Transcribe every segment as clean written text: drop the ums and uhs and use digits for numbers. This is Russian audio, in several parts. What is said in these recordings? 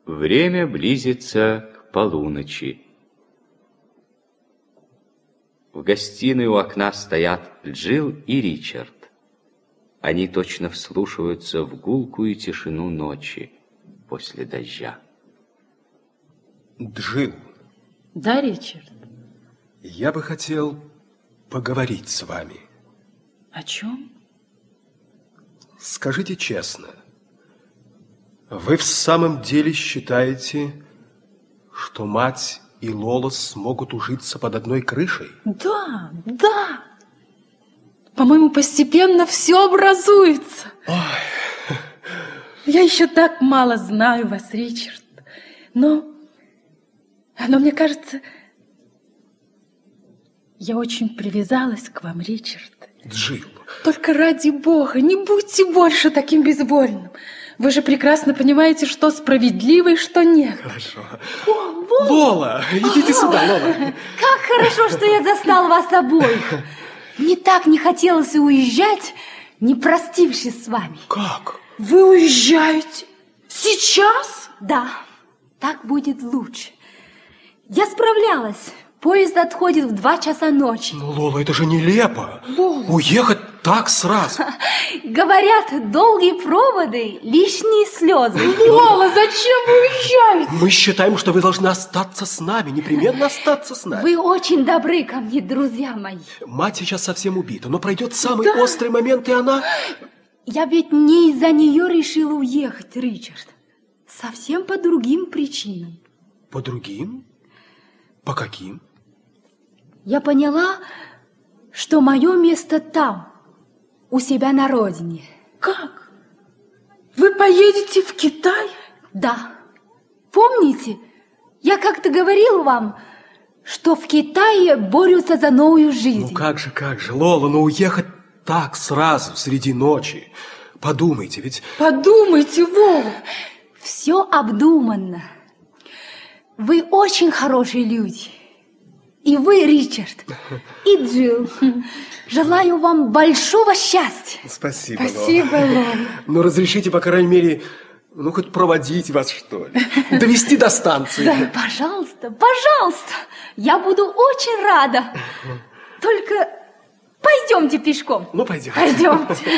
Время близится к полуночи. В гостиной у окна стоят Джилл и Ричард. Они точно вслушиваются в гулкую тишину ночи после дождя. Джилл. Да, Ричард? Я бы хотел поговорить с вами. О чем? Скажите честно, вы в самом деле считаете, что мать и Лола смогут ужиться под одной крышей? Да, да. По-моему, постепенно все образуется. Ой. Я еще так мало знаю вас, Ричард. Но мне кажется, я очень привязалась к вам, Ричард. Джилл. Только ради Бога, не будьте больше таким безвольным. Вы же прекрасно понимаете, что справедливо и что нет. Хорошо. О, Лола, идите сюда, Лола. Как хорошо, что я застала вас обоих. Мне так не хотелось уезжать, не простившись с вами. Как? Вы уезжаете? Сейчас? Да, так будет лучше. Я справлялась. Поезд отходит в 2 часа ночи. Ну, Лола, это же нелепо. Лола. Уехать так сразу. Говорят, долгие проводы, лишние слезы. Лола, зачем вы уезжаете? Мы считаем, что вы должны остаться с нами, непременно остаться с нами. Вы очень добры ко мне, друзья мои. Мать сейчас совсем убита, но пройдет самый острый момент, и она... Я ведь не из-за нее решила уехать, Ричард. Совсем по другим причинам. По другим? По каким? Я поняла, что мое место там, у себя на родине. Как? Вы поедете в Китай? Да. Помните, я как-то говорил вам, что в Китае борются за новую жизнь. Ну как же, Лола, ну уехать так сразу, среди ночи. Подумайте, ведь... Подумайте, Вова. Все обдуманно. Вы очень хорошие люди. И вы, Ричард, и Джилл. Желаю вам большого счастья. Спасибо, Спасибо, Лола. Ну, разрешите, по крайней мере, ну, хоть проводить вас, что ли. Довести до станции. Да, пожалуйста, пожалуйста. Я буду очень рада. Только пойдемте пешком. Ну, пойдем. Пойдемте.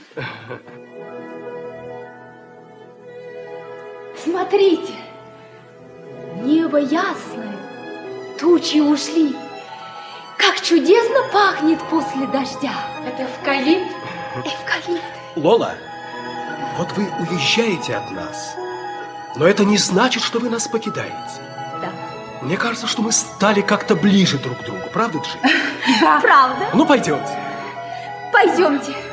Смотрите. Небо ясное, тучи ушли. Как чудесно пахнет после дождя. Это эвкалипт? Эвкалипт. Лола, вот вы уезжаете от нас, но это не значит, что вы нас покидаете. Да. Мне кажется, что мы стали как-то ближе друг к другу, правда, Джи? Да. Правда? Ну, пойдемте. Пойдемте.